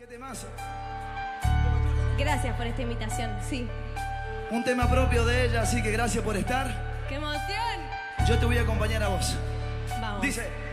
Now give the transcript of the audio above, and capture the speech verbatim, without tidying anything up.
Qué temazo. Gracias por esta invitación, sí. Un tema propio de ella, así que gracias por estar. ¡Qué emoción! Yo te voy a acompañar a vos. Vamos. Dice...